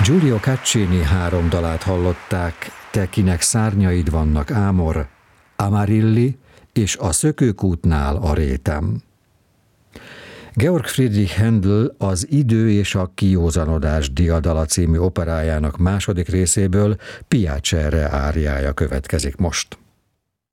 Giulio Caccini 3 dalát hallották: Te kinek szárnyaid vannak, Ámor, Amarilli és A szökőkútnál a rétem. Georg Friedrich Händel Az idő és a kiózanodás diadala című operájának második részéből Piacere áriája következik most.